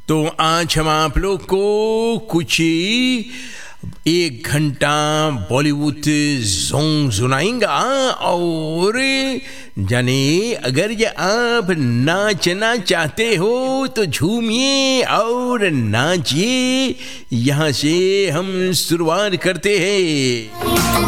तो आज हम आप लोग को कुछ 1 घंटा बॉलीवुड सॉन्ग सुनाएंगा। और जाने अगर ये आप नाचना चाहते हो तो झूमिए और नाचिए। यहाँ से हम शुरुआत करते हैं।